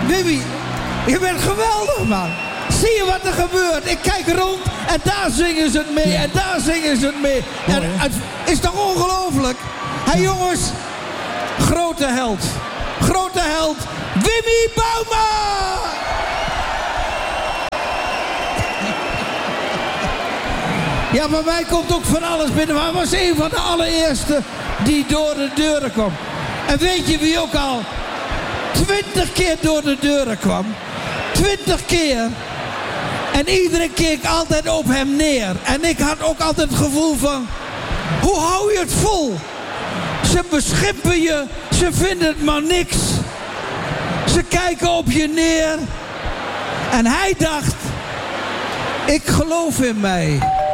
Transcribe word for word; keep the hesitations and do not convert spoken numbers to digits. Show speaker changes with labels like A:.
A: Wimmy, je bent geweldig, man. Zie je wat er gebeurt? Ik kijk rond en daar zingen ze het mee en daar zingen ze het mee. En het is toch ongelooflijk? Hé hey, jongens, grote held. Grote held, Wimmy Bouma! Ja, bij mij komt ook van alles binnen. Maar hij was een van de allereerste die door de deuren kwam. En weet je wie ook al twintig keer door de deuren kwam? Twintig keer. En iedere keer ik altijd op hem neer. En ik had ook altijd het gevoel van, hoe hou je het vol? Ze beschimpen je, ze vinden het maar niks. Ze kijken op je neer. En hij dacht, ik geloof in mij.